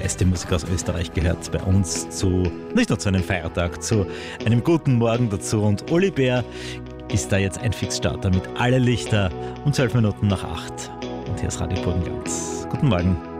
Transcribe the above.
beste Musik aus Österreich gehört bei uns nicht nur zu einem Feiertag, zu einem guten Morgen dazu. Und Oli Bär ist da jetzt ein Fixstarter mit Alle Lichter um 12 Minuten nach 8. Und hier ist Radio Burgenland. Guten Morgen.